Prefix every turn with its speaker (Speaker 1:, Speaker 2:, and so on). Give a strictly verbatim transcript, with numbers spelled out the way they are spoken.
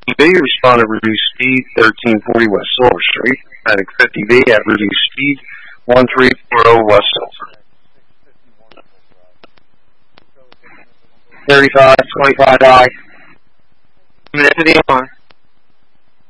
Speaker 1: B responded reduced speed thirteen forty West Silver Street. Medic fifty B at reduced speed one three four zero West Silver.
Speaker 2: thirty-five twenty-five I. Minute to the alarm.